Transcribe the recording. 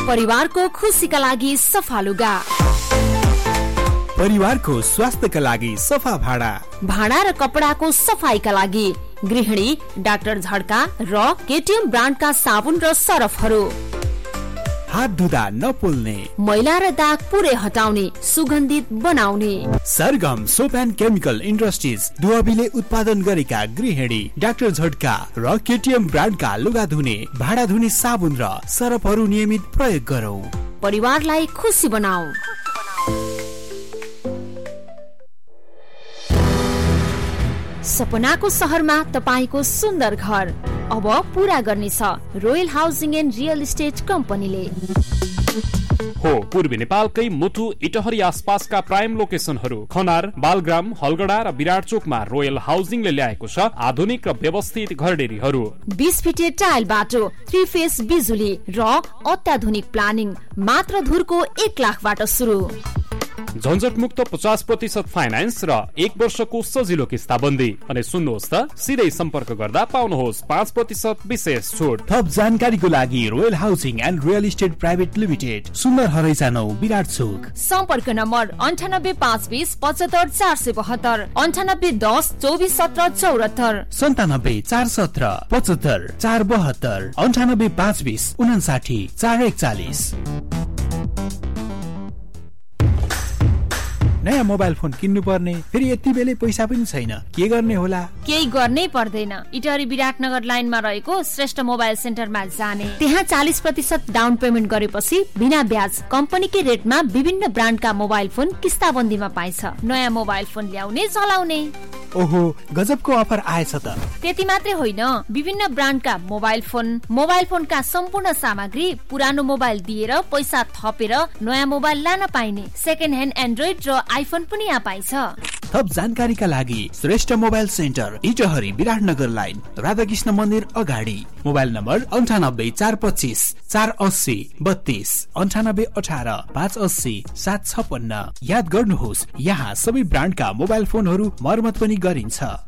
परिवारको खुसीका लागि सफा लुगा, परिवारको स्वास्थ्यका लागि सफा भाडा, भाडा र कपडाको सफाईका लागि गृहिणी डाक्टर झड्का र केटीएम ब्रान्डका साबुन र सरफहरू, हात धुँदा नपोल्ने, मैला र दाग पुरै हटाउने, सुगन्धित बनाउने सरगम सोप एन्ड केमिकल इन्डस्ट्रिज दुवाबीले उत्पादन गरेका गृहिणी डाक्टर झड्का र केटीएम ब्रान्डका लुगा धुने, भाडा धुने साबुन र सरफहरू नियमित प्रयोग गरौं। परिवारलाई खुसी बनाऊ। सपनाको सहरमा तपाईको सुन्दर घर अब पूरा गर्ने छ royal housing and real estate कम्पनीले। हो पूर्वी नेपालकै मुटु इटहरी आसपासका प्राइम लोकेसनहरू खनार, बालग्राम, हलगडा र विराट चोकमा रोयल हाउसिङले ल्याएको छ आधुनिक र व्यवस्थित घरडेरीहरू, 20 फिटे टाइल बाटो, 3 फेस बिजुली र अत्याधुनिक प्लानिङ मात्र धुरको 1 लाखबाट सुरु। झन्झट मुक्त 50% फाइनान्स र 1 वर्षको सजिलो किस्ताबन्दी। अनि सुन्नुहोस् त, सिधै सम्पर्क गर्दा पाउनुहोस् 5% विशेष छुट। थप जानकारीको लागि royal housing and real estate private limited, सुन्दर हरैसा 9 विराट चोक। सम्पर्क नम्बर 9852 75 472, 9810 24 17 74, 97 417 75 472, 98 520 59 441। नयाँ मोबाइल फोन किन्नु पर्ने, फेरि यति बेलै पैसा पनि छैन, के गर्ने होला? केही गर्नै पर्दैन। इटहरी विराटनगर लाइनमा रहेको श्रेष्ठ मोबाइल सेन्टरमा जाने, त्यहाँ 40% डाउन पेमेन्ट गरेपछि बिना ब्याज कम्पनीकै रेटमा विभिन्न ब्रान्डका मोबाइल फोन किस्ताबन्दीमा पाइन्छ। नयाँ मोबाइल फोन ल्याउने चलाउने। ओहो, गजबको अफर आएछ त। त्यति मात्रै होइन, विभिन्न ब्रान्डका मोबाइल फोनका सम्पूर्ण सामग्री पुरानो मोबाइल दिएर पैसा थपेर नयाँ मोबाइल लान पाइने। सेकेन्ड ह्यान्ड एन्ड्रोइड र आइफोन पनि यहाँ पाइन्छ। थप जानकारीका लागि Shrestha mobile centre Itahari Biratnagar line Radhakrishna मन्दिर अगाडि। Mobile number 98 425 480 32, 98 18 580 756। याद गर्नुहोस्, यहाँ सबै ब्रान्डका मोबाइल फोनहरू मर्मत पनि गरिन्छ।